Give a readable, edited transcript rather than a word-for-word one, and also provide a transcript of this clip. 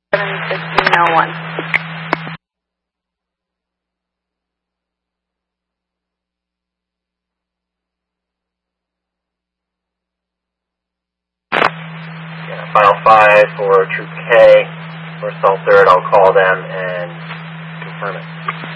71501. Yeah, file 5 for Troop K. For Cell 3rd, I'll call them and confirm it.